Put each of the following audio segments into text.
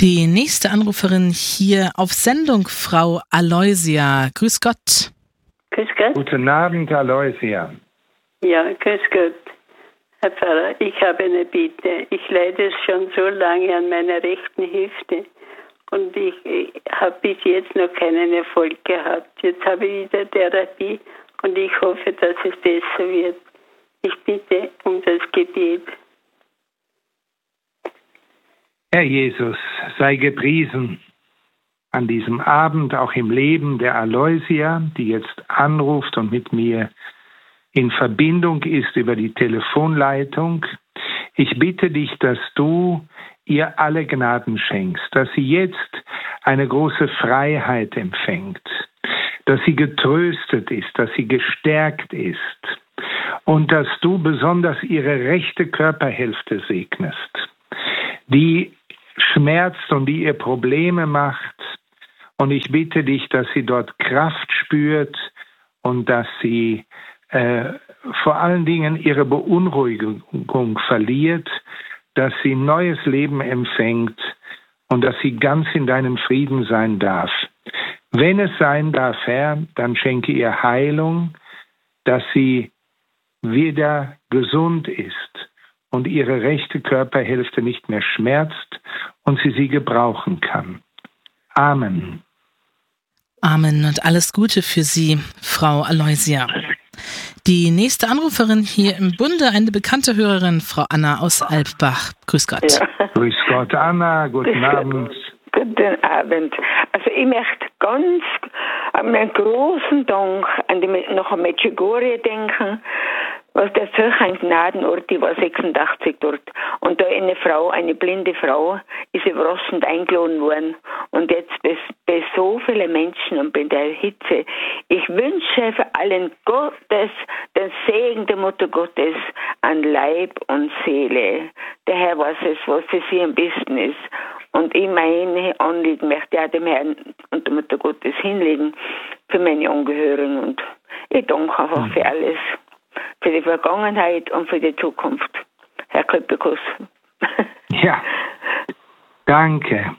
Die nächste Anruferin hier auf Sendung, Frau Aloysia. Grüß Gott. Grüß Gott. Guten Abend, Aloysia. Ja, grüß Gott. Herr Pfarrer, ich habe eine Bitte. Ich leide schon so lange an meiner rechten Hüfte und ich habe bis jetzt noch keinen Erfolg gehabt. Jetzt habe ich wieder Therapie und ich hoffe, dass es besser wird. Ich bitte um das Gebet. Herr Jesus, sei gepriesen an diesem Abend, auch im Leben der Aloysia, die jetzt anruft und mit mir in Verbindung ist über die Telefonleitung. Ich bitte dich, dass du ihr alle Gnaden schenkst, dass sie jetzt eine große Freiheit empfängt, dass sie getröstet ist, dass sie gestärkt ist und dass du besonders ihre rechte Körperhälfte segnest, die schmerzt und die ihr Probleme macht. Und ich bitte dich, dass sie dort Kraft spürt und dass sie vor allen Dingen ihre Beunruhigung verliert, dass sie neues Leben empfängt und dass sie ganz in deinem Frieden sein darf. Wenn es sein darf, Herr, dann schenke ihr Heilung, dass sie wieder gesund ist und ihre rechte Körperhälfte nicht mehr schmerzt und sie gebrauchen kann. Amen. Amen und alles Gute für Sie, Frau Aloysia. Die nächste Anruferin hier im Bunde, eine bekannte Hörerin, Frau Anna aus Alpbach. Grüß Gott. Ja. Grüß Gott, Anna. Guten Abend. Guten Abend. Also ich möchte ganz einen großen Dank nach Medjugorje denken, was der Zürcher ein Gnadenort, die war 86 dort. Und da eine blinde Frau, ist überraschend eingeladen worden. Und jetzt bei so vielen Menschen und bei der Hitze. Ich wünsche für allen den Segen der Mutter Gottes an Leib und Seele. Der Herr weiß es, was für sie am besten ist. Und ich meine Anliegen möchte ich auch dem Herrn und der Mutter Gottes hinlegen für meine Angehörigen. Und ich danke einfach für alles. Für die Vergangenheit und für die Zukunft. Herr Köppekus. Ja, danke.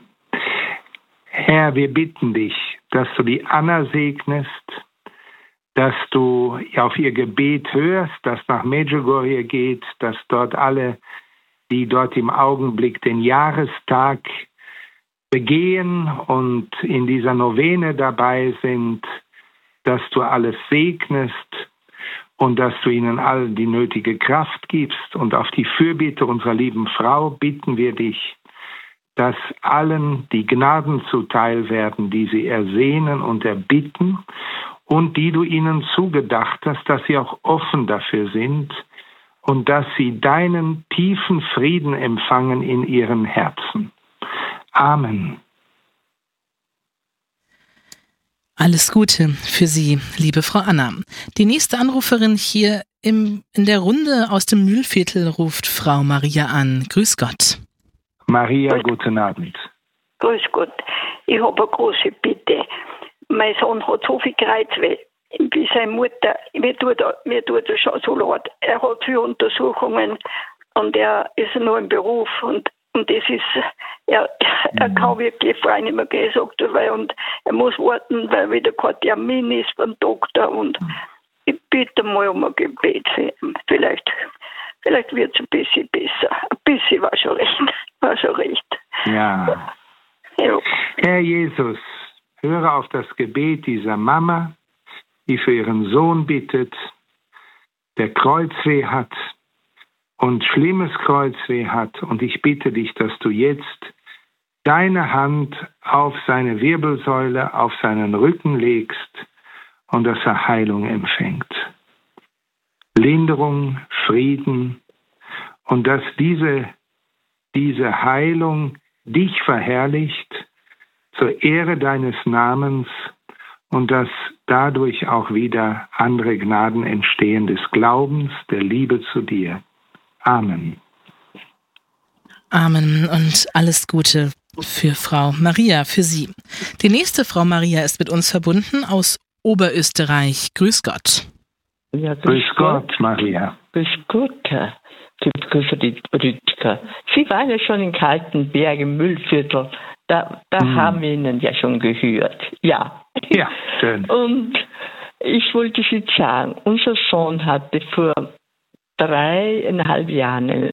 Herr, wir bitten dich, dass du die Anna segnest, dass du auf ihr Gebet hörst, das nach Medjugorje geht, dass dort alle, die dort im Augenblick den Jahrestag begehen und in dieser Novene dabei sind, dass du alles segnest, und dass du ihnen all die nötige Kraft gibst. Und auf die Fürbitte unserer lieben Frau bitten wir dich, dass allen die Gnaden zuteil werden, die sie ersehnen und erbitten und die du ihnen zugedacht hast, dass sie auch offen dafür sind und dass sie deinen tiefen Frieden empfangen in ihren Herzen. Amen. Alles Gute für Sie, liebe Frau Anna. Die nächste Anruferin hier in der Runde aus dem Mühlviertel ruft Frau Maria an. Grüß Gott. Maria, guten Abend. Grüß Gott. Ich habe eine große Bitte. Mein Sohn hat so viel Kreuzweh. Wie seine Mutter, mir tut er schon so leid. Er hat viele Untersuchungen und er ist nur im Beruf und das ist, er kann wirklich frei nicht mehr gehen, sagt er, und er muss warten, weil wieder kein Termin ist beim Doktor und ich bitte mal um ein Gebet für ihn. Vielleicht wird es ein bisschen besser. Ein bisschen war schon recht. Ja. Herr Jesus, höre auf das Gebet dieser Mama, die für ihren Sohn bittet, der Kreuzweh hat und schlimmes Kreuzweh hat. Und ich bitte dich, dass du jetzt deine Hand auf seine Wirbelsäule, auf seinen Rücken legst und dass er Heilung empfängt. Linderung, Frieden und dass diese Heilung dich verherrlicht zur Ehre deines Namens und dass dadurch auch wieder andere Gnaden entstehen des Glaubens, der Liebe zu dir. Amen. Amen und alles Gute für Frau Maria, für Sie. Die nächste Frau Maria ist mit uns verbunden aus Oberösterreich. Grüß Gott. Ja, grüß Gott, Maria. Grüß Gott, liebe Rüdiger. Sie waren ja schon in Kaltenberg im Mühlviertel. Da haben wir Ihnen ja schon gehört. Ja. Ja, schön. Und ich wollte Sie sagen, unser Sohn hatte vor 3,5 Jahren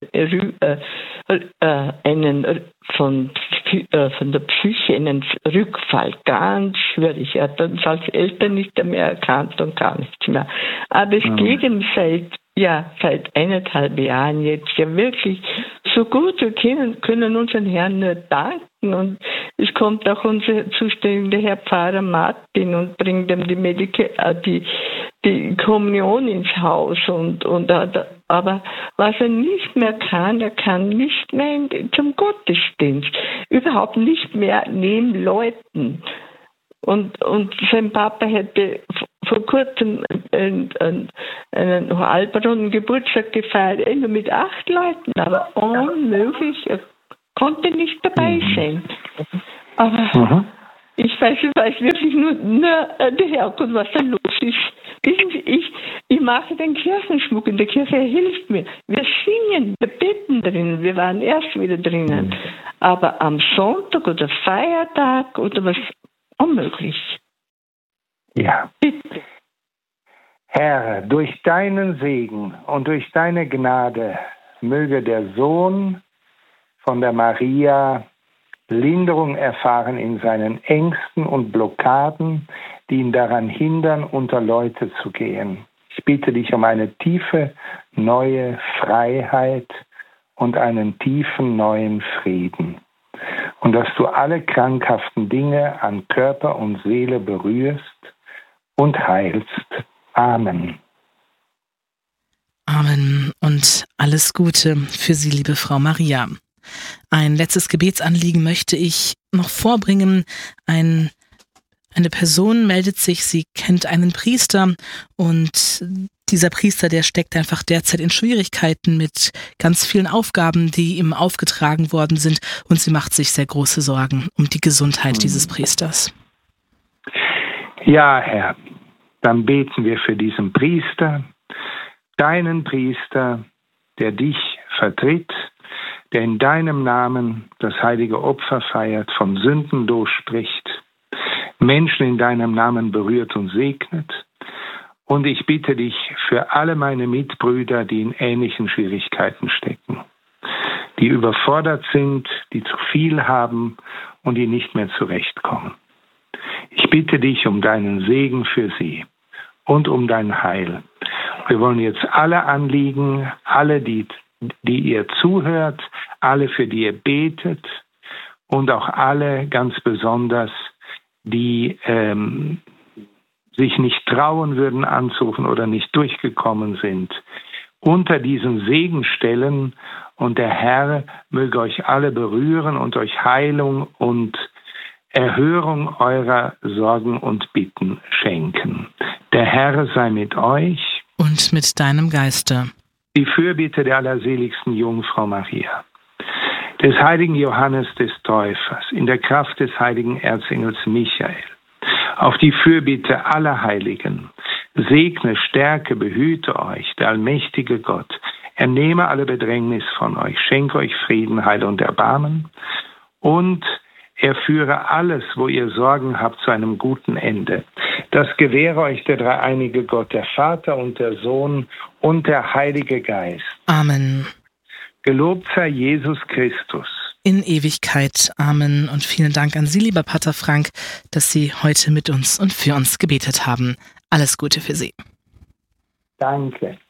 von der Psyche einen Rückfall, ganz schwierig. Er hat uns als Eltern nicht mehr erkannt und gar nichts mehr. Aber es geht ihm seit 1,5 Jahren jetzt ja wirklich so gut. Wir können unseren Herrn nur danken. Und es kommt auch unser zuständiger Herr Pfarrer Martin und bringt ihm die Kommunion ins Haus. Aber was er nicht mehr kann, er kann nicht mehr zum Gottesdienst. Überhaupt nicht mehr neben Leuten. Und sein Papa hätte vor kurzem einen halbrunden Geburtstag gefeiert, nur mit 8 Leuten, aber unmöglich, er konnte nicht dabei sein. Aber ich weiß wirklich nur der Herrgott, was da los ist. Ich mache den Kirchenschmuck in der Kirche, er hilft mir. Wir singen, wir beten drinnen, wir waren erst wieder drinnen. Aber am Sonntag oder Feiertag oder was, unmöglich. Ja. Bitte. Herr, durch deinen Segen und durch deine Gnade möge der Sohn von der Maria Linderung erfahren in seinen Ängsten und Blockaden, die ihn daran hindern, unter Leute zu gehen. Ich bitte dich um eine tiefe, neue Freiheit und einen tiefen, neuen Frieden. Und dass du alle krankhaften Dinge an Körper und Seele berührst und heilst. Amen. Amen und alles Gute für Sie, liebe Frau Maria. Ein letztes Gebetsanliegen möchte ich noch vorbringen. Eine Person meldet sich, sie kennt einen Priester und dieser Priester, der steckt einfach derzeit in Schwierigkeiten mit ganz vielen Aufgaben, die ihm aufgetragen worden sind und sie macht sich sehr große Sorgen um die Gesundheit dieses Priesters. Ja, Herr, dann beten wir für diesen Priester, deinen Priester, der dich vertritt, der in deinem Namen das heilige Opfer feiert, von Sünden losspricht, Menschen in deinem Namen berührt und segnet. Und ich bitte dich für alle meine Mitbrüder, die in ähnlichen Schwierigkeiten stecken, die überfordert sind, die zu viel haben und die nicht mehr zurechtkommen. Ich bitte dich um deinen Segen für sie und um dein Heil. Wir wollen jetzt alle Anliegen, alle, die ihr zuhört, alle, für die ihr betet und auch alle ganz besonders, die sich nicht trauen würden anzurufen oder nicht durchgekommen sind, unter diesen Segen stellen und der Herr möge euch alle berühren und euch Heilung und Erhörung eurer Sorgen und Bitten schenken. Der Herr sei mit euch. Und mit deinem Geiste. Die Fürbitte der allerseligsten Jungfrau Maria, des heiligen Johannes des Täufers, in der Kraft des heiligen Erzengels Michael, auf die Fürbitte aller Heiligen, segne, stärke, behüte euch, der allmächtige Gott, er nehme alle Bedrängnis von euch, schenke euch Frieden, Heil und Erbarmen und er führe alles, wo ihr Sorgen habt, zu einem guten Ende. Das gewähre euch der dreieinige Gott, der Vater und der Sohn und der Heilige Geist. Amen. Gelobt sei Jesus Christus. In Ewigkeit. Amen. Und vielen Dank an Sie, lieber Pater Frank, dass Sie heute mit uns und für uns gebetet haben. Alles Gute für Sie. Danke.